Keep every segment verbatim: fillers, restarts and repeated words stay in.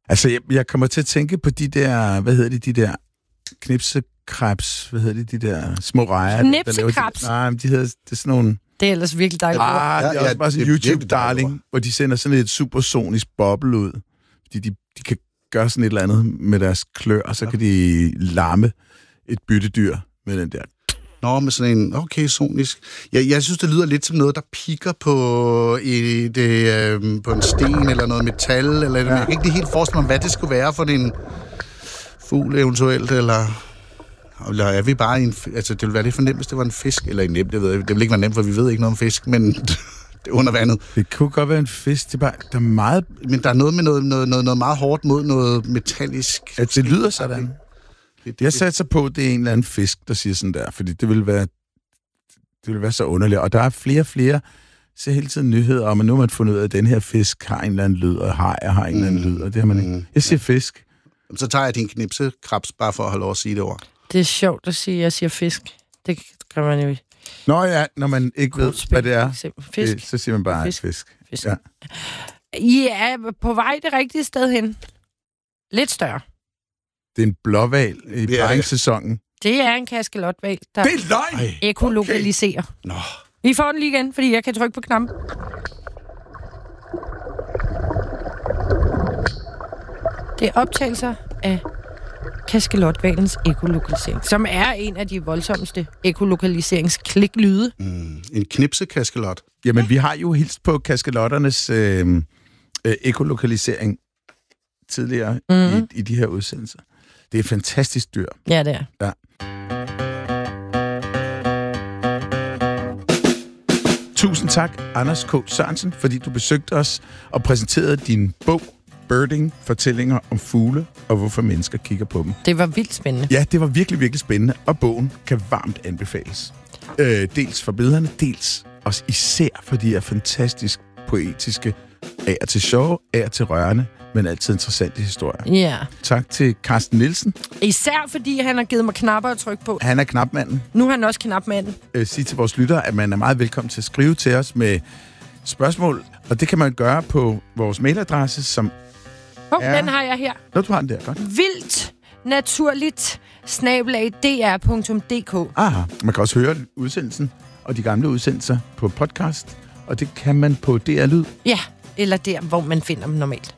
Altså, jeg, jeg kommer til at tænke på de der, hvad hedder det, de der knipsekrebs, hvad hedder det, de der små rejer. Knipsekrebs? Nej, men de hedder, det er sådan nogle... Det er ellers virkelig dejligt. Ah, det er ja, også ja, bare sådan en det er YouTube-darling, hvor de sender sådan et supersonisk boble ud. De, de, de kan gøre sådan et eller andet med deres klør, og så kan de lamme et byttedyr med den der. Nå, med sådan en, okay, sonisk. Jeg, jeg synes, det lyder lidt som noget, der piker på, i det, øh, på en sten, eller noget metal, eller ja. Jeg kan ikke lige helt forestille mig, hvad det skulle være for en fugl eventuelt, eller... Eller er vi bare en... Altså, det ville være lidt for nemt, hvis det var en fisk, eller en nemt, det ved jeg. Det ville ikke være nemt, for vi ved ikke noget om fisk, men det er under vandet. Det kunne godt være en fisk, det er bare... Der er meget... Men der er noget med noget, noget, noget, noget meget hårdt mod noget metallisk... Ja, det lyder sådan. Det, det, Jeg satser på, at det er en eller anden fisk, der siger sådan der, fordi det vil være, det vil være så underligt. Og der er flere og flere, så hele tiden nyheder om, at nu har man fundet ud af, at den her fisk har en eller anden lyd, og hajer har en eller anden lyd, og det har man ikke. Jeg siger fisk. Så tager jeg din knipsekrebs, bare for at have lov at sige det ord. Det er sjovt at sige, at jeg siger fisk. Det kan man jo ikke. Nå ja, når man ikke ved, hvad det er, fisk. Det, så siger man bare fisk. fisk. fisk. Ja. I er på vej det rigtige sted hen. Lidt større. Det er en blåhval i Det er- paringssæsonen. Det er en kaskelothval, der Det er løgn! ekolokaliserer. Nå. Vi får den lige igen, fordi jeg kan trykke på knappen. Det er optagelser af kaskelotvalens ekolokalisering, som er en af de voldsomste ekolokaliseringskliklyde. Mm, en knipsekaskelot. Jamen, vi har jo hilst på kaskelotternes øh, øh, ekolokalisering tidligere mm-hmm. i, i de her udsendelser. Det er et fantastisk dyr. Ja, det er. Ja. Tusind tak, Anders K. Sørensen, fordi du besøgte os og præsenterede din bog, Birding, fortællinger om fugle og hvorfor mennesker kigger på dem. Det var vildt spændende. Ja, det var virkelig, virkelig spændende, og bogen kan varmt anbefales. Øh, dels for billederne, dels også især for de her fantastisk poetiske, af og til sjove, af og til rørende, men altid interessante historier. Ja. Tak til Carsten Nielsen. Især fordi han har givet mig knapper at trykke på. Han er knapmanden. Nu er han også knapmanden. Øh, sige til vores lyttere, at man er meget velkommen til at skrive til os med spørgsmål, og det kan man gøre på vores mailadresse, som Hov, er... den har jeg her. Nå, du har den der, godt. Vildt naturligt snabel-a d r punktum d k. Aha, man kan også høre udsendelsen og de gamle udsendelser på podcast, og det kan man på D R Lyd. Ja, eller der, hvor man finder dem normalt.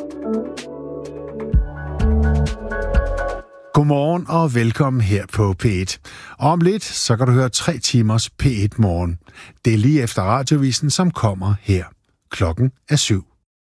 Godmorgen og velkommen her på P et. Og om lidt, så kan du høre tre timers P et Morgen. Det er lige efter radiovisen, som kommer her. Klokken er syv.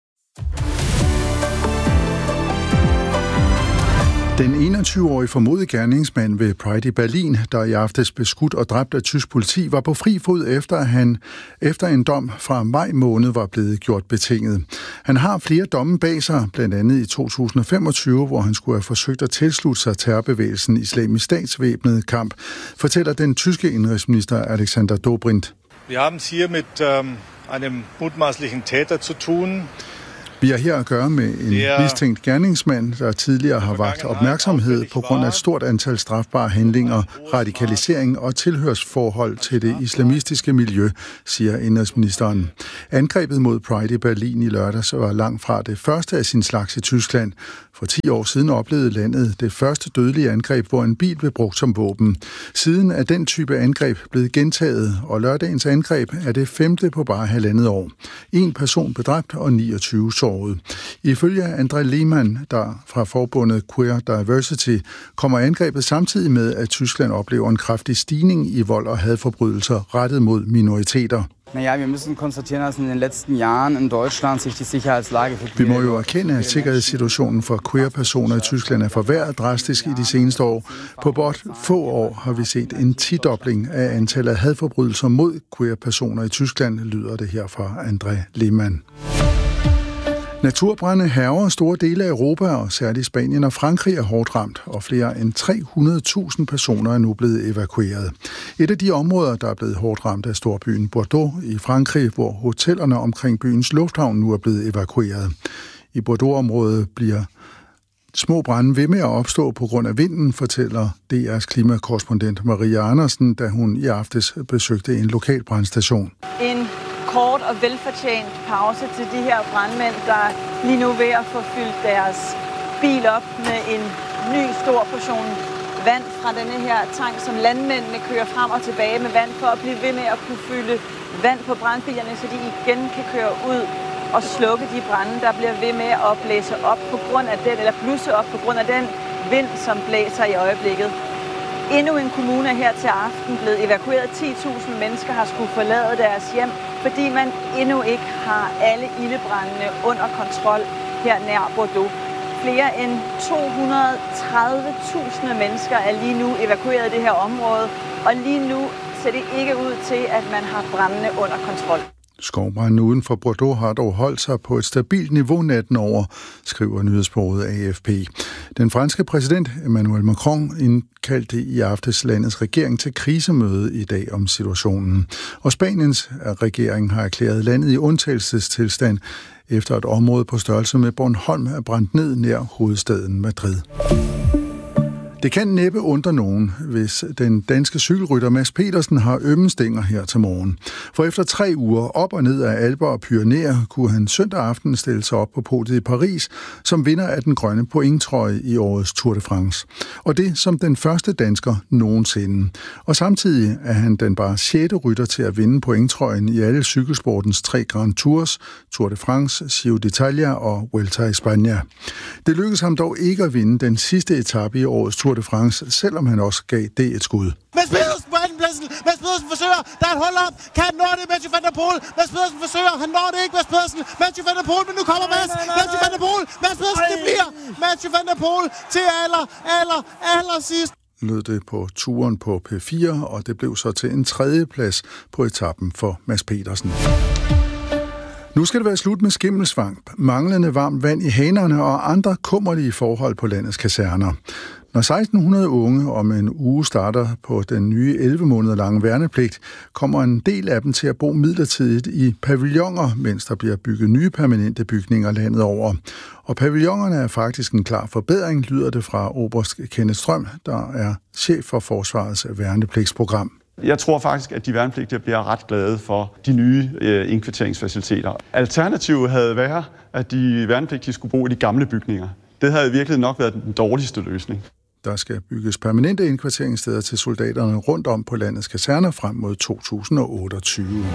Den enogtyve-årige formodede gerningsmand ved Pride i Berlin, der i aftes blev skudt og dræbt af tysk politi, var på fri fod efter, at han efter en dom fra maj måned var blevet gjort betinget. Han har flere domme bag sig, blandt andet i to tusind og femogtyve, hvor han skulle have forsøgt at tilslutte sig terrorbevægelsen Islamisk Stats væbnede kamp, fortæller den tyske indrigsminister Alexander Dobrindt. Wir haben es hier mit ähm, einem mutmaßlichen Täter zu tun. Vi har her at gøre med en mistænkt gerningsmand, der tidligere har vakt opmærksomhed på grund af et stort antal strafbare handlinger, radikalisering og tilhørsforhold til det islamistiske miljø, siger indrigsministeren. Angrebet mod Pride i Berlin i lørdags var langt fra det første af sin slags i Tyskland. For ti år siden oplevede landet det første dødelige angreb, hvor en bil blev brugt som våben. Siden er den type angreb blevet gentaget, og lørdagens angreb er det femte på bare halvandet år. En person blev dræbt og niogtyve såret. Ifølge André Lehmann, der fra forbundet Queer Diversity, kommer angrebet samtidig med, at Tyskland oplever en kraftig stigning i vold og hadforbrydelser rettet mod minoriteter. Naja, wir müssen konstatieren, dass in den letzten Jahren in Deutschland sich die Sicherheitslage für Vi må jo erkende, at sikkerhedssituationen for queer-personer i Tyskland er forværret drastisk i de seneste år. På blot få år har vi set en tidobling af antallet af hadforbrydelser mod queer-personer i Tyskland, lyder det her fra André Lehmann. Naturbrande hærger store dele af Europa, og særligt Spanien og Frankrig er hårdt ramt, og flere end tre hundrede tusind personer er nu blevet evakueret. Et af de områder, der er blevet hårdt ramt, er storbyen Bordeaux i Frankrig, hvor hotellerne omkring byens lufthavn nu er blevet evakueret. I Bordeaux-området bliver små brande ved med at opstå på grund af vinden, fortæller D R's klimakorrespondent Maria Andersen, da hun i aftes besøgte en lokal brandstation. En kort og velfortjent pause til de her brandmænd, der lige nu er ved at få fyldt deres bil op med en ny stor portion vand fra denne her tank, som landmændene kører frem og tilbage med vand for at blive ved med at kunne fylde vand på brandbilerne, så de igen kan køre ud og slukke de brande, der bliver ved med at blæse op på grund af den, eller blusse op på grund af den vind, som blæser i øjeblikket. Endnu en kommune her til aften blevet evakueret. ti tusind mennesker har skulle forlade deres hjem, fordi man endnu ikke har alle ildebrandene under kontrol her nær Bordeaux. Flere end to hundrede og tredive tusind mennesker er lige nu evakueret i det her område, og lige nu ser det ikke ud til, at man har brandene under kontrol. Skovbranden uden for Bordeaux har dog holdt sig på et stabilt niveau natten over, skriver nyhedsbureauet A F P. Den franske præsident Emmanuel Macron indkaldte i aftes landets regering til krisemøde i dag om situationen. Og Spaniens regering har erklæret landet i undtagelsestilstand, efter et område på størrelse med Bornholm er brændt ned nær hovedstaden Madrid. Det kan næppe undre nogen, hvis den danske cykelrytter Mads Petersen har ømme stænger her til morgen. For efter tre uger op og ned af Alper og Pyrenæer kunne han søndag aften stille sig op på podiet i Paris som vinder af den grønne pointtrøje i årets Tour de France. Og det som den første dansker nogensinde. Og samtidig er han den bare sjette rytter til at vinde pointtrøjen i alle cykelsportens tre Grand Tours, Tour de France, Giro d'Italia og Vuelta a España. Det lykkedes ham dog ikke at vinde den sidste etape i årets Tour de France, selvom han også gav det et skud. Mads Pedersen på andenpladsen. Mads Pedersen forsøger. Der er et hold op. Kan han nå det? Mathieu van der Poel. Mads Pedersen forsøger. Han når det ikke. Mads Pedersen. Mathieu van der Poel. Men nu kommer Mads. Mathieu van der Poel. Mads Pedersen. Det bliver Mathieu van der Poel til aller, aller, aller sidst. Lød det på turen på P fire, og det blev så til en tredje plads på etappen for Mads Petersen. Nu skal det være slut med skimmelsvamp, manglende varmt vand i hanerne og andre kummerlige forhold på landets kaserner. Når seksten hundrede unge om en uge starter på den nye elleve måneder lange værnepligt, kommer en del af dem til at bo midlertidigt i pavilloner, mens der bliver bygget nye permanente bygninger landet over. Og pavillonerne er faktisk en klar forbedring, lyder det fra oberst Kenneth Strøm, der er chef for Forsvarets værnepligtsprogram. Jeg tror faktisk, at de værnepligtige bliver ret glade for de nye øh, indkvarteringsfaciliteter. Alternativet havde været, at de værnepligtige skulle bo i de gamle bygninger. Det havde virkelig nok været den dårligste løsning. Der skal bygges permanente indkvarteringssteder til soldaterne rundt om på landets kaserner frem mod to tusind og otteogtyve.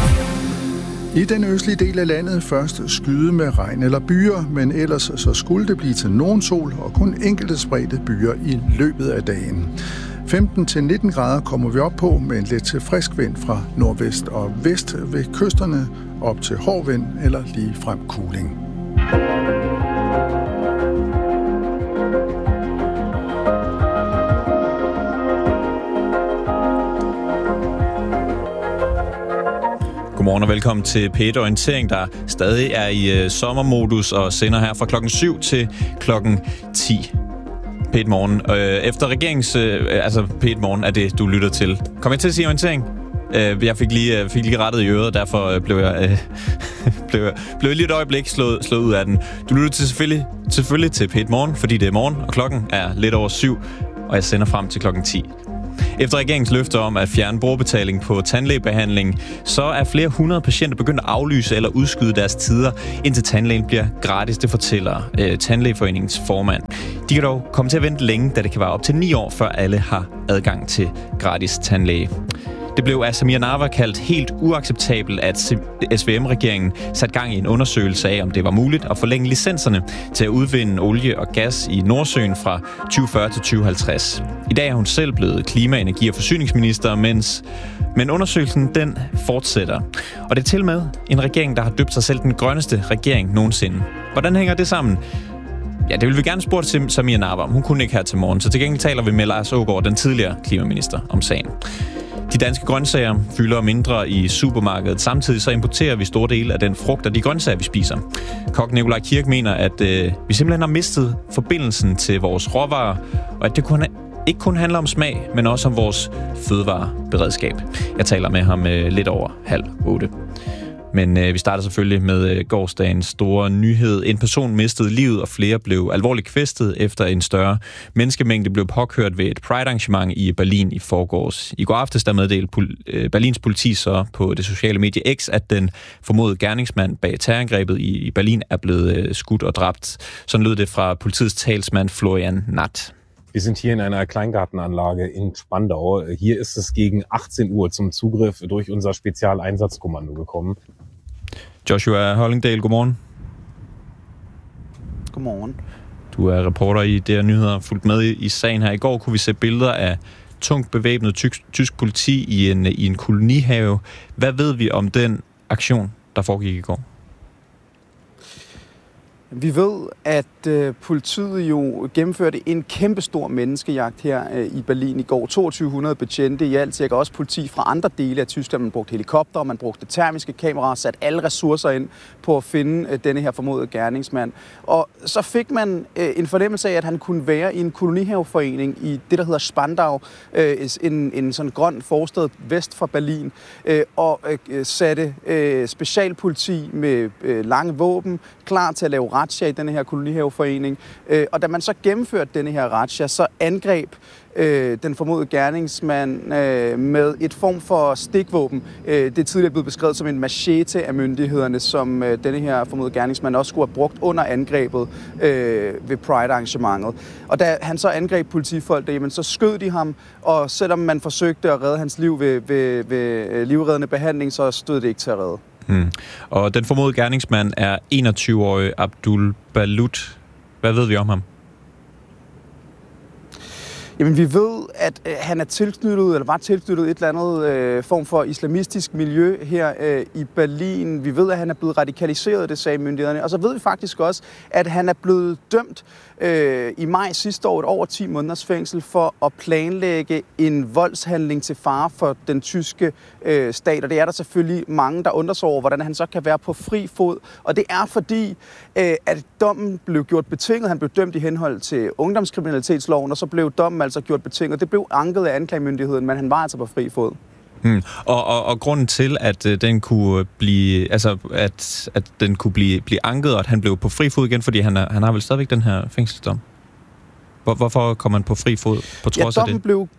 I den østlige del af landet først skyde med regn eller byer, men ellers så skulle det blive til nogen sol og kun enkelte spredte byer i løbet af dagen. femten til nitten grader kommer vi op på med en let til frisk vind fra nordvest og vest ved kysterne op til hård vind eller lige frem kuling. Godmorgen og velkommen til P et Orientering, der stadig er i øh, sommermodus og sender her fra klokken syv til klokken ti. P et Morgen. Øh, efter regeringens... Øh, altså, P et Morgen er det, du lytter til. Kom jeg til at sige orientering? Øh, jeg fik lige, øh, fik lige rettet i øret, og derfor øh, blev jeg... Øh, blev, jeg, blev jeg lige et øjeblik slået, slået ud af den. Du lytter til selvfølgelig, selvfølgelig til P et Morgen, fordi det er morgen, og klokken er lidt over syv, og jeg sender frem til klokken ti. Efter regeringens løfter om at fjerne brugerbetaling på tandlægebehandling, så er flere hundrede patienter begyndt at aflyse eller udskyde deres tider, indtil tandlægen bliver gratis, det fortæller øh, Tandlægeforeningens formand. De kan dog komme til at vente længe, da det kan være op til ni år, før alle har adgang til gratis tandlæge. Det blev af Samir Nawa kaldt helt uacceptabelt, at S V M-regeringen satte gang i en undersøgelse af, om det var muligt at forlænge licenserne til at udvinde olie og gas i Nordsøen fra tyve fyrre til tyve halvtreds. I dag er hun selv blevet klima-, energi- og forsyningsminister, mens men undersøgelsen den fortsætter. Og det er til med en regering, der har døbt sig selv den grønneste regering nogensinde. Hvordan hænger det sammen? Ja, det vil vi gerne spørge til Samir Nawa. Hun kunne ikke her til morgen, så til gengæld taler vi med Lars Aagaard, den tidligere klimaminister, om sagen. De danske grøntsager fylder mindre i supermarkedet. Samtidig så importerer vi store dele af den frugt og de grøntsager, vi spiser. Kok Nikolaj Kirk mener, at øh, vi simpelthen har mistet forbindelsen til vores råvarer, og at det kun, ikke kun handler om smag, men også om vores fødevareberedskab. Jeg taler med ham øh, lidt over halv otte. Men øh, vi starter selvfølgelig med øh, gårsdagens store nyhed. En person mistede livet, og flere blev alvorligt kvæstet, efter en større menneskemængde blev påkørt ved et Pride-arrangement i Berlin i forgårs. I går aftes der meddelte pol- øh, Berlins politi så på det sociale medie X, at den formodede gerningsmand bag terrorangrebet i, i Berlin er blevet øh, skudt og dræbt. Sådan lød det fra politiets talsmand Florian Natt. Wir sind hier in einer Kleingartenanlage in Spandau. Hier ist es gegen achtzehn Uhr zum Zugriff durch unser Spezialeinsatzkommando gekommen. Joshua Hollingdale, godmorgen. Godmorgen. Du er reporter i D R Nyheder, fulgt med i sagen her. I går kunne vi se billeder af tungt bevæbnet tysk, tysk politi i en, i en kolonihave. Hvad ved vi om den aktion, der foregik i går? Vi ved, at øh, politiet jo gennemførte en kæmpestor menneskejagt her øh, i Berlin i går. toogtyve hundrede betjente i alt, cirka også politi fra andre dele af Tyskland. Man brugte helikopter, man brugte termiske kameraer, satte alle ressourcer ind på at finde øh, denne her formodede gerningsmand. Og så fik man øh, en fornemmelse af, at han kunne være i en kolonihaveforening i det, der hedder Spandau, øh, en, en sådan grøn forstad vest for Berlin, øh, og øh, satte øh, specialpoliti med øh, lange våben klar til at lave razzia i denne her kolonihaveforening. Øh, og da man så gennemførte denne her razzia, så angreb øh, den formodede gerningsmand øh, med et form for stikvåben. Øh, det er tidligere blevet beskrevet som en machete af myndighederne, som øh, denne her formodede gerningsmand også skulle have brugt under angrebet øh, ved Pride-arrangementet. Og da han så angreb politifolk, jamen, så skød de ham, og selvom man forsøgte at redde hans liv ved, ved, ved livreddende behandling, så stod det ikke til at redde. Hmm. Og den formodede gerningsmand er enogtyve-årig Abdul Balut. Hvad ved vi om ham? Jamen, vi ved, at øh, han er tilknyttet, eller var tilknyttet et eller andet øh, form for islamistisk miljø her øh, i Berlin. Vi ved, at han er blevet radikaliseret, det sagde myndighederne. Og så ved vi faktisk også, at han er blevet dømt øh, i maj sidste år et over ti måneders fængsel for at planlægge en voldshandling til fare for den tyske øh, stat. Og det er der selvfølgelig mange, der undrer sig over, hvordan han så kan være på fri fod. Og det er fordi, øh, at dommen blev gjort betinget. Han blev dømt i henhold til ungdomskriminalitetsloven, og så blev dommen altså gjort betinget. Det blev anket af anklagemyndigheden, men han var altså på fri fod. Hmm. Og, og, og grunden til, at øh, den kunne blive, altså at, at den kunne blive, blive anket, og at han blev på fri fod igen, fordi han, er, han har vel stadigvæk den her fængselsdom. Hvor, hvorfor kom han på fri fod på trods ja, af det? Blev,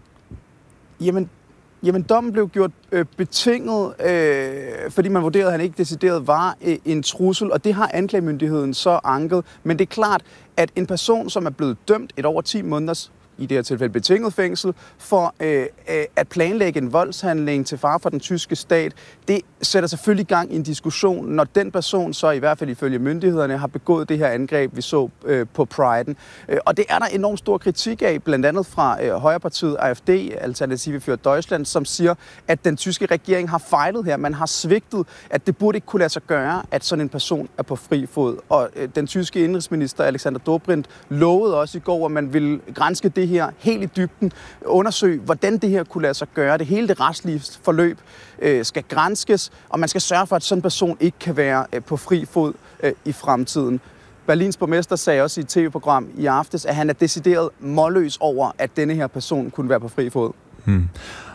jamen, jamen, dommen blev gjort øh, betinget, øh, fordi man vurderede, at han ikke decideret var øh, en trussel, og det har anklagemyndigheden så anket. Men det er klart, at en person, som er blevet dømt et over ti måneders i det her tilfælde betinget fængsel, for øh, øh, at planlægge en voldshandling til fare for den tyske stat, det sætter selvfølgelig gang i en diskussion, når den person så i hvert fald ifølge myndighederne har begået det her angreb, vi så øh, på Pride'en. Øh, og det er der enormt stor kritik af, blandt andet fra øh, højrepartiet A F D, Alternative für Deutschland, som siger, at den tyske regering har fejlet her. Man har svigtet, at det burde ikke kunne lade sig gøre, at sådan en person er på fri fod. Og øh, den tyske indrigsminister Alexander Dobrindt lovede også i går, at man ville granske det her helt i dybden, undersøge, hvordan det her kunne lade sig gøre. Det hele det retslige forløb øh, skal granskes, og man skal sørge for, at sådan en person ikke kan være øh, på fri fod øh, i fremtiden. Berlins borgmester sagde også i et tv-program i aftes, at han er decideret målløs over, at denne her person kunne være på fri fod. Hmm.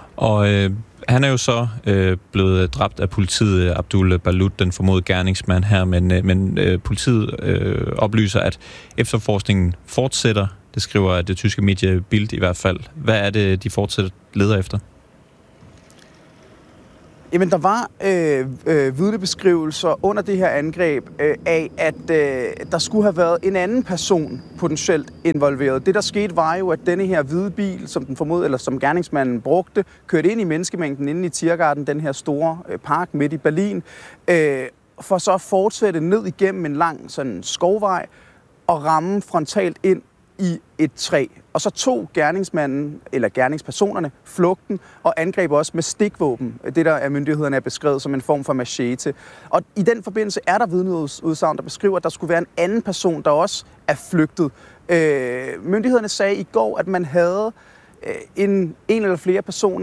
Og øh, han er jo så øh, blevet dræbt af politiet, Abdul Balut, den formodede gerningsmand her, men, øh, men øh, politiet øh, oplyser, at efterforskningen fortsætter. Det skriver det tyske medie Bild i hvert fald. Hvad er det, de fortsætter leder efter? Jamen, der var øh, øh, vidnebeskrivelser under det her angreb øh, af, at øh, der skulle have været en anden person potentielt involveret. Det, der skete, var jo, at denne her hvide bil, som den formodede, eller som gerningsmanden brugte, kørte ind i menneskemængden inde i Tiergarten, den her store øh, park midt i Berlin, øh, for så at fortsætte ned igennem en lang sådan skovvej og ramme frontalt ind i et træ. Og så tog gerningsmanden, eller gerningspersonerne, flugten og angreb også med stikvåben. Det, der af myndighederne er beskrevet som en form for machete. Og i den forbindelse er der vidneudsagn, der beskriver, at der skulle være en anden person, der også er flygtet. Øh, myndighederne sagde i går, at man havde øh, en, en eller flere personer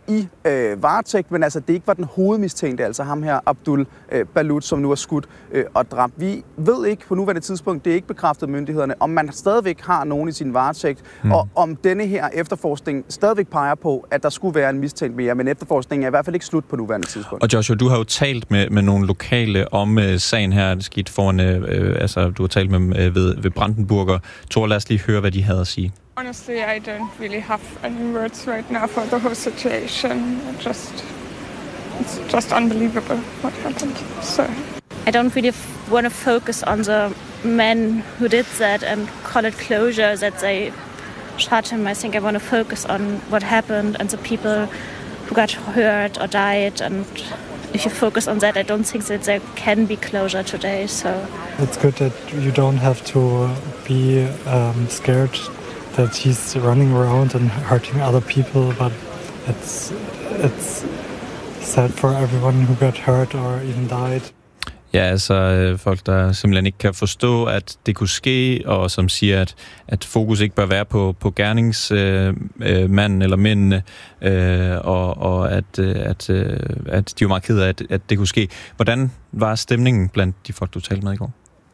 i øh, varetægt, men altså det ikke var den hovedmistænkte, altså ham her Abdul øh, Balut, som nu er skudt øh, og dræbt. Vi ved ikke på nuværende tidspunkt, det er ikke bekræftet myndighederne, om man stadigvæk har nogen i sin varetægt, mm. og om denne her efterforskning stadigvæk peger på, at der skulle være en mistænkt mere, men efterforskningen er i hvert fald ikke slut på nuværende tidspunkt. Og Joshua, du har jo talt med, med nogle lokale om øh, sagen her, det skete foran, øh, altså du har talt med øh, ved, ved Brandenburger Tor. Lad os lige høre, hvad de havde at sige. Honestly, I don't really have any words right now for the whole situation. Just, it's just unbelievable what happened. So I don't really f- want to focus on the men who did that and call it closure that they shot him. I think I want to focus on what happened and the people who got hurt or died. And if you focus on that, I don't think that there can be closure today. So it's good that you don't have to be um, scared that he's running around and hurting other people, but it's it's sad for everyone who got hurt or even died. Ja, altså folk, der simpelthen ikke kan forstå, at det kunne ske, og som siger, at, at fokus ikke bør være på, på gerningsmanden øh, eller mændene, øh, og, og at, at, at de var meget ked af, at, at det kunne ske. Hvordan var stemningen blandt de folk, du talte med i går?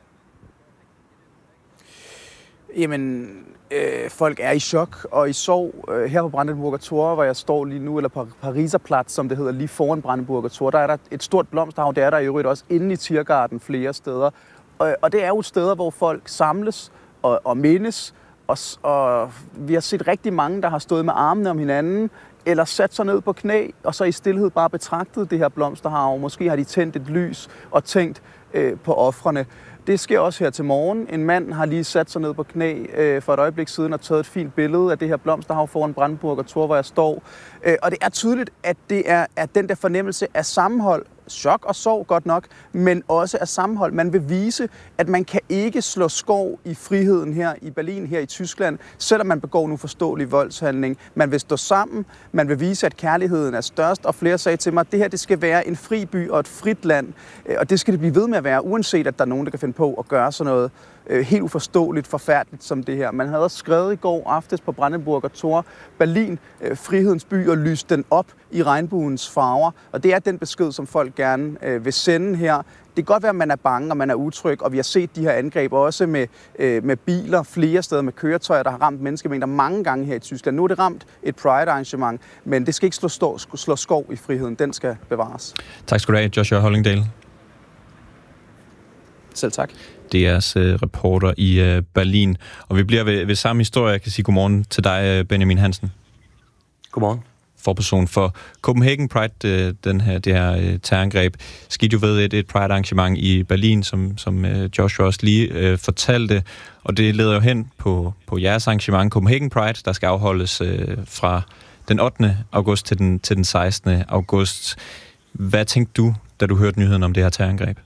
Jamen, øh, folk er i chok og i sorg. Øh, her på Brandenburger Tor, hvor jeg står lige nu, eller på Pariserplatz, som det hedder, lige foran Brandenburger Tor, der er der et stort blomsterhav. Det er der i øvrigt også inde i Tiergarten flere steder. Og, og det er jo steder, hvor folk samles og, og mindes. Og, og vi har set rigtig mange, der har stået med armene om hinanden, eller sat sig ned på knæ, og så i stilhed bare betragtet det her blomsterhav. Måske har de tændt et lys og tænkt øh, på ofrene. Det sker også her til morgen. En mand har lige sat sig ned på knæ øh, for et øjeblik siden og taget et fint billede af det her blomsterhav foran Brandenburger Tor, hvor jeg står. Øh, og det er tydeligt, at det er, er den der fornemmelse af sammenhold, chok og sorg godt nok, men også af sammenhold. Man vil vise, at man kan ikke slå skov i friheden her i Berlin, her i Tyskland, selvom man begår en uforståelig voldshandling. Man vil stå sammen, man vil vise, at kærligheden er størst, og flere sagde til mig, at det her det skal være en fri by og et frit land, og det skal det blive ved med at være, uanset at der er nogen, der kan finde på at gøre sådan noget helt uforståeligt, forfærdeligt som det her. Man havde også skrevet i går aftes på Brandenburger Tor, Berlin, øh, frihedens by, og lyst den op i regnbuens farver. Og det er den besked, som folk gerne øh, vil sende her. Det kan godt være, at man er bange, og man er utryg, og vi har set de her angreb også med, øh, med biler flere steder, med køretøjer, der har ramt menneskemængder mange gange her i Tyskland. Nu er det ramt et Pride-arrangement, men det skal ikke slå, stå, slå skov i friheden. Den skal bevares. Tak skal du have, Joshua Hollingdale. Selv tak. D R's uh, reporter i uh, Berlin. Og vi bliver ved, ved samme historie. Jeg kan sige godmorgen til dig, uh, Benjamin Hansen. Godmorgen. Forperson for Copenhagen Pride, uh, den her, det her uh, terrorangreb, skete jo ved et, et Pride-arrangement i Berlin, som, som uh, Joshua også lige uh, fortalte. Og det leder jo hen på, på jeres arrangement Copenhagen Pride, der skal afholdes uh, fra den ottende august til den, til den sekstende august. Hvad tænkte du, da du hørte nyheden om det her terrorangreb?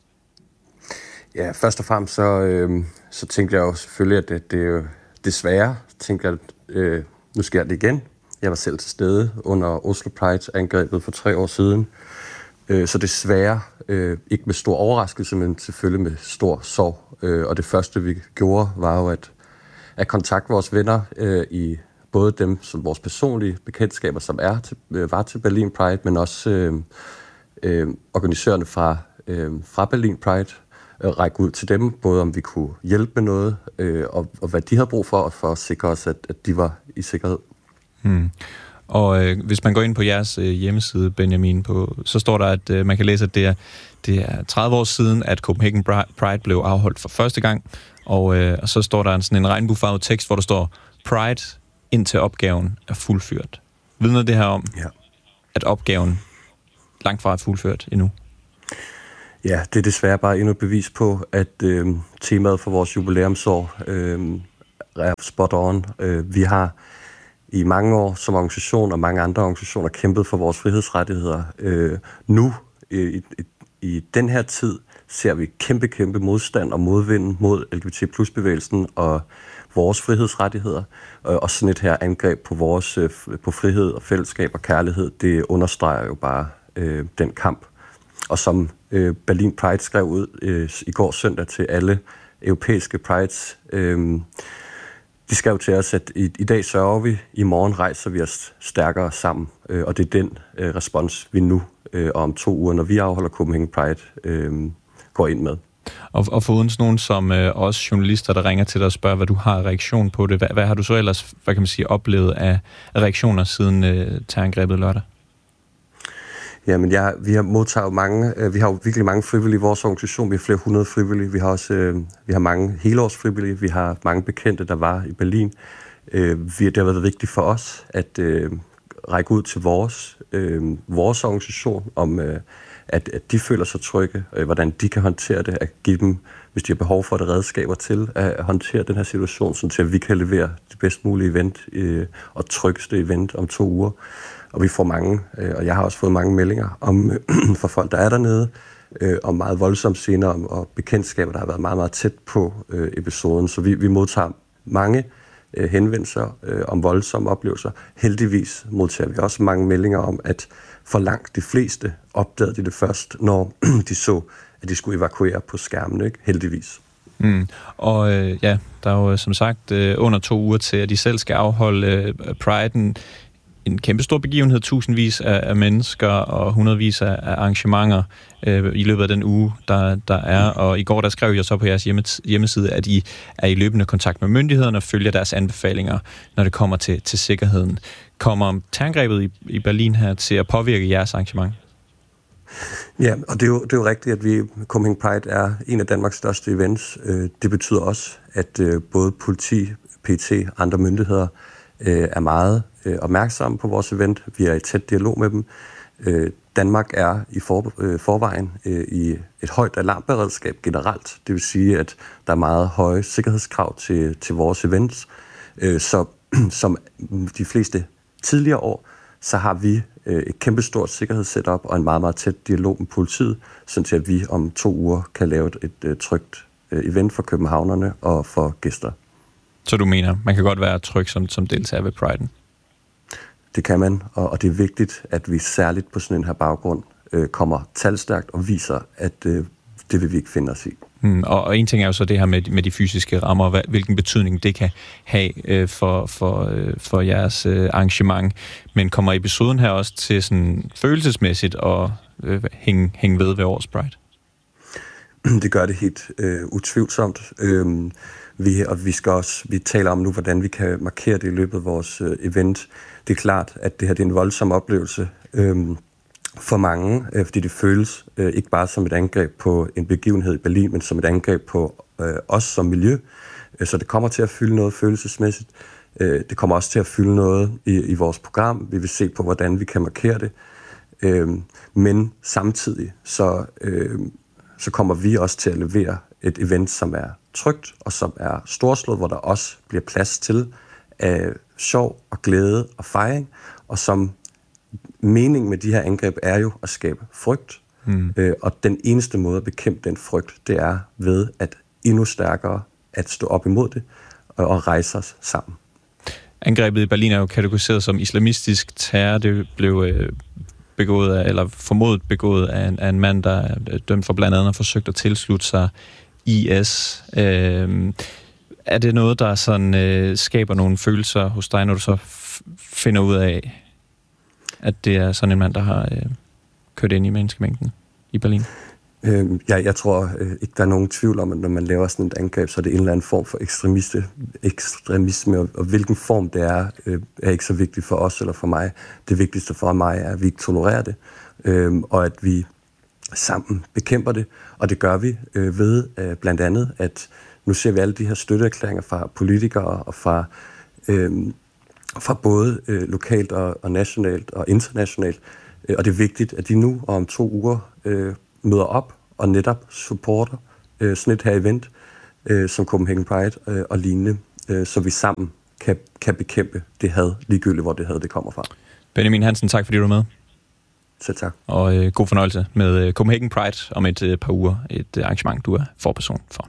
Ja, først og fremmest så, øh, så tænkte jeg jo selvfølgelig, at det, det er jo desværre, tænkte jeg, at øh, nu sker det igen. Jeg var selv til stede under Oslo Pride-angrebet for tre år siden. Øh, så desværre, øh, ikke med stor overraskelse, men selvfølgelig med stor sorg. Øh, og det første, vi gjorde, var jo at, at kontakte vores venner øh, i både dem, som vores personlige bekendtskaber, som er til, øh, var til Berlin Pride, men også øh, øh, organisørerne fra, øh, fra Berlin Pride, række ud til dem, både om vi kunne hjælpe med noget, øh, og, og hvad de havde brug for, for at sikre os, at, at de var i sikkerhed. Hmm. Og øh, hvis man går ind på jeres øh, hjemmeside, Benjamin, på, så står der, at øh, man kan læse, at det er, det er tredive år siden, at Copenhagen Pride blev afholdt for første gang, og, øh, og så står der en, sådan en regnbuefarvet tekst, hvor der står Pride, indtil opgaven er fuldført. Vidner det her om, ja. at opgaven langt fra er fuldført endnu? Ja, det er desværre bare endnu et bevis på, at øh, temaet for vores jubilæumsår øh, er spot on. Øh, vi har i mange år som organisation og mange andre organisationer kæmpet for vores frihedsrettigheder. Øh, nu, i, i, i den her tid, ser vi kæmpe, kæmpe modstand og modvind mod L G B T plus bevægelsen og vores frihedsrettigheder. Og sådan et her angreb på vores på frihed og fællesskab og kærlighed, det understreger jo bare øh, den kamp. Og som øh, Berlin Pride skrev ud øh, i går søndag til alle europæiske prides, øh, de skrev til os, at i, i dag sørger vi, i morgen rejser vi os stærkere sammen. Øh, og det er den øh, respons, vi nu øh, om to uger, når vi afholder Copenhagen Pride, øh, går ind med. Og, og foruden sådan nogen som øh, også journalister, der ringer til dig og spørger, hvad du har af reaktion på det. Hvad, hvad har du så ellers, hvad kan man sige, oplevet af reaktioner siden øh, terrorangrebet lørdag? Jamen, jeg, vi har modtaget mange, øh, vi har jo virkelig mange frivillige i vores organisation. Vi har flere hundrede frivillige. Vi har også øh, vi har mange helårsfrivillige. Vi har mange bekendte, der var i Berlin. Øh, vi, det har været vigtigt for os at øh, række ud til vores, øh, vores organisation, om øh, at, at de føler sig trygge, øh, hvordan de kan håndtere det, at give dem, hvis de har behov for det, redskaber til at håndtere den her situation, så til at vi kan levere det bedst mulige event øh, og tryggeste event om to uger. Og vi får mange, øh, og jeg har også fået mange meldinger om øh, fra folk, der er dernede, øh, om meget voldsomme scener og, og bekendtskaber, der har været meget, meget tæt på øh, episoden. Så vi, vi modtager mange øh, henvendelser øh, om voldsomme oplevelser. Heldigvis modtager vi også mange meldinger om, at for langt de fleste opdagede de det først, når de så, at de skulle evakuere på skærmen, ikke? Heldigvis. Mm. Og øh, ja, der er jo som sagt øh, under to uger til, at de selv skal afholde øh, Pride'en. En kæmpestor begivenhed, tusindvis af, af mennesker og hundredvis af, af arrangementer øh, i løbet af den uge, der, der er. Og i går, der skrev jeg så på jeres hjemmeside, at I er i løbende kontakt med myndighederne og følger deres anbefalinger, når det kommer til, til sikkerheden. Kommer terrorangrebet i, i Berlin her til at påvirke jeres arrangement? Ja, og det er jo, det er jo rigtigt, at vi Copenhagen Pride er en af Danmarks største events. Det betyder også, at både politi, P T og andre myndigheder er meget opmærksomme på vores event. Vi er i tæt dialog med dem. Danmark er i for, forvejen i et højt alarmberedskab generelt. Det vil sige, at der er meget høje sikkerhedskrav til, til vores events. Så som de fleste tidligere år, så har vi et kæmpestort sikkerhedssetup og en meget, meget tæt dialog med politiet, sådan at vi om to uger kan lave et, et trygt event for københavnerne og for gæster. Så du mener, man kan godt være tryg som, som deltager ved Pride'en? Det kan man, og, og det er vigtigt, at vi særligt på sådan en her baggrund øh, kommer talstærkt og viser, at øh, det vil vi ikke finde os i. Mm, og, og en ting er jo så det her med, med de fysiske rammer, hvad, hvilken betydning det kan have øh, for, for, øh, for jeres øh, arrangement. Men kommer episoden her også til sådan følelsesmæssigt at øh, hænge, hænge ved ved årets Pride? Det gør det helt øh, utvivlsomt. Øh, vi, og vi skal også, vi taler om nu, hvordan vi kan markere det i løbet af vores øh, event. Det er klart, at det her det er en voldsom oplevelse øh, for mange, øh, fordi det føles øh, ikke bare som et angreb på en begivenhed i Berlin, men som et angreb på øh, os som miljø. Øh, så det kommer til at fylde noget følelsesmæssigt. Øh, det kommer også til at fylde noget i, i vores program. Vi vil se på, hvordan vi kan markere det. Øh, men samtidig så, øh, så kommer vi også til at levere et event, som er trygt og som er storslået, hvor der også bliver plads til af sjov og glæde og fejring, og som meningen med de her angreb er jo at skabe frygt. Mm. Øh, og den eneste måde at bekæmpe den frygt, det er ved at endnu stærkere at stå op imod det og, og rejse os sammen. Angrebet i Berlin er jo kategoriseret som islamistisk terror. Det blev øh, begået af, eller formodet begået af en, af en mand, der er dømt for blandt andet at forsøgt at tilslutte sig I S. Øh, er det noget, der sådan øh, skaber nogle følelser hos dig, når du så f- finder ud af, at det er sådan en mand, der har øh, kørt ind i menneskemængden i Berlin? Øh, ja, jeg tror øh, ikke, der er nogen tvivl om, at når man laver sådan et angreb, så er det en eller anden form for ekstremiste, ekstremisme, og, og hvilken form det er, øh, er ikke så vigtigt for os eller for mig. Det vigtigste for mig er, at vi ikke tolererer det, øh, og at vi sammen bekæmper det, og det gør vi øh, ved øh, blandt andet, at nu ser vi alle de her støtteerklæringer fra politikere og fra, øh, fra både øh, lokalt og, og nationalt og internationalt. Øh, og det er vigtigt, at de nu og om to uger øh, møder op og netop supporter øh, sådan et her event øh, som Copenhagen Pride øh, og lignende, øh, så vi sammen kan, kan bekæmpe det had, ligegyldigt hvor det had det kommer fra. Benjamin Hansen, tak fordi du er med. Selv tak. Og øh, god fornøjelse med øh, Copenhagen Pride om et øh, par uger. Et øh, arrangement, du er forperson for.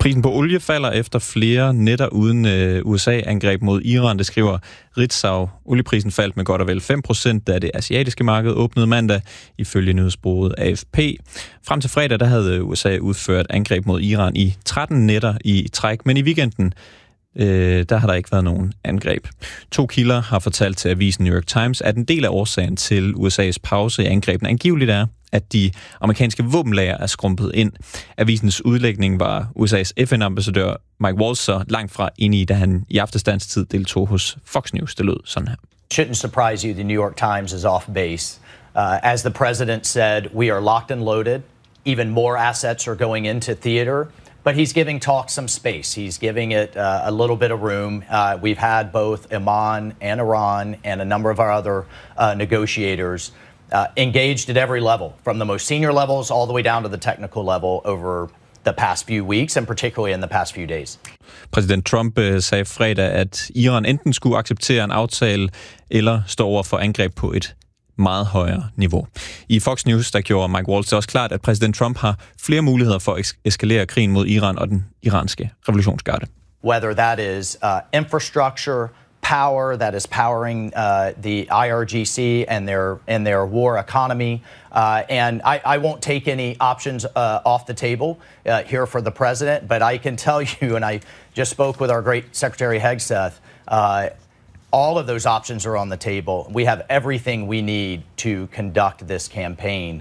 Prisen på olie falder efter flere nætter uden øh, U S A-angreb mod Iran, det skriver Ritzau. Olieprisen faldt med godt og vel fem procent, da det asiatiske marked åbnede mandag, ifølge nyhedsbureauet A F P. Frem til fredag, der havde U S A udført angreb mod Iran i tretten nætter i træk, men i weekenden Øh, der har der ikke været nogen angreb. To kilder har fortalt til avisen New York Times, at en del af årsagen til U S A's pause i angrebene angiveligt er, at de amerikanske våbenlager er skrumpet ind. Avisens udlægning var U S A's F N-ambassadør Mike Waltz så langt fra enig i, da han i aftenstands tid deltog hos Fox News. Det lød sådan her. Shouldn't surprise you, the New York Times is off base. Uh, as the president said, we are locked and loaded. Even more assets are going into theater. But he's giving talk some space. He's giving it uh, a little bit of room. Uh, we've had both Oman and Iran and a number of our other uh, negotiators uh, engaged at every level, from the most senior levels all the way down to the technical level over the past few weeks, and particularly in the past few days. Præsident Trump uh, sagde fredag, at Iran enten skulle acceptere en aftale eller stå over for angreb på et meget højere niveau. I Fox News, der gjorde Mike Waltz også klart, at præsident Trump har flere muligheder for at eskalere krigen mod Iran og den iranske revolutionsgarde. Whether that is uh, infrastructure, power that is powering uh, the I R G C and their and their war economy, uh, and I, I won't take any options uh, off the table uh, here for the president, but I can tell you, and I just spoke with our great Secretary Hegseth, uh, all of those options are on the table. We have everything we need to conduct this campaign.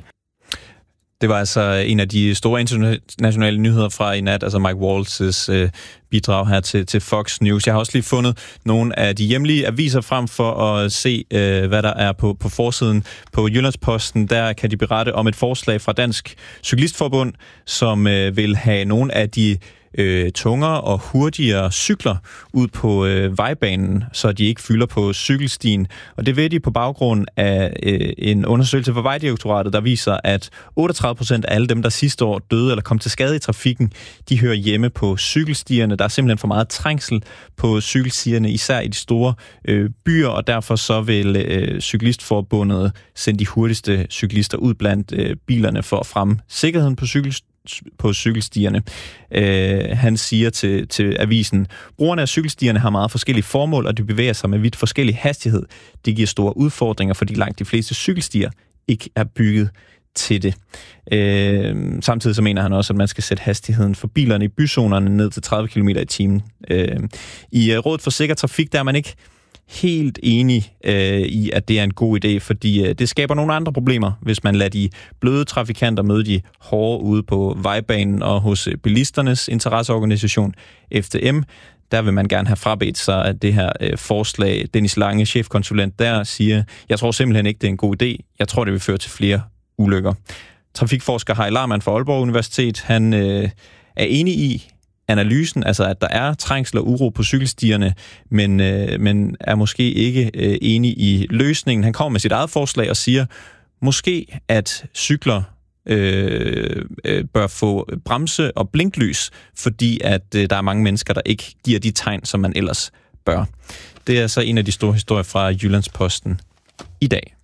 Det var altså en af de store internationale nyheder fra i nat, altså Mike Waltz's øh, bidrag her til, til Fox News. Jeg har også lige fundet nogle af de hjemlige aviser frem for at se, øh, hvad der er på, på forsiden. På Jyllandsposten, der kan de berette om et forslag fra Dansk Cyklistforbund, som øh, vil have nogle af de øh, tungere og hurtigere cykler ud på øh, vejbanen, så de ikke fylder på cykelstien. Og det vil de på baggrund af øh, en undersøgelse fra Vejdirektoratet, der viser, at otteogtredive procent af alle dem, der sidste år døde eller kom til skade i trafikken, de hører hjemme på cykelstierne. Der er simpelthen for meget trængsel på cykelstierne, især i de store øh, byer, og derfor så vil øh, Cyklistforbundet sende de hurtigste cyklister ud blandt øh, bilerne for at fremme sikkerheden på cykelstierne. på cykelstierne. Øh, han siger til, til avisen, brugerne af cykelstierne har meget forskellige formål, og de bevæger sig med vidt forskellig hastighed. Det giver store udfordringer, fordi langt de fleste cykelstier ikke er bygget til det. Øh, samtidig så mener han også, at man skal sætte hastigheden for bilerne i byzonerne ned til tredive kilometer i timen. Øh, I Rådet for Sikker Trafik, der er man ikke helt enig øh, i, at det er en god idé, fordi øh, det skaber nogle andre problemer, hvis man lader de bløde trafikanter møde de hårde ude på vejbanen, og hos øh, bilisternes interesseorganisation F T M, der vil man gerne have frabedt sig af det her øh, forslag. Dennis Lange, chefkonsulent der, siger, jeg tror simpelthen ikke, det er en god idé. Jeg tror, det vil føre til flere ulykker. Trafikforsker Harry Larman fra Aalborg Universitet, han øh, er enig i analysen, altså at der er trængsel og uro på cykelstierne, men, øh, men er måske ikke øh, enig i løsningen. Han kommer med sit eget forslag og siger, måske at cykler øh, øh, bør få bremse- og blinklys, fordi at øh, der er mange mennesker, der ikke giver de tegn, som man ellers bør. Det er så en af de store historier fra Jyllandsposten i dag.